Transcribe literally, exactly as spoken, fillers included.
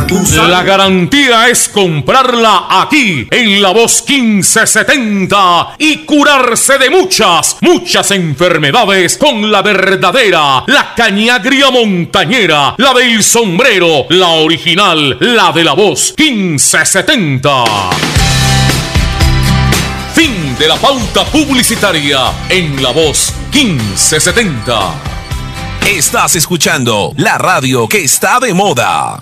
tu salud. La garantía es comprarla aquí, en La Voz quince setenta, y curarse de muchas, muchas enfermedades con la verdadera, la cañagria montañera, la del sombrero, la original, la de La Voz quince setenta. Fin de la pauta publicitaria en La Voz quince setenta. Estás escuchando la radio que está de moda.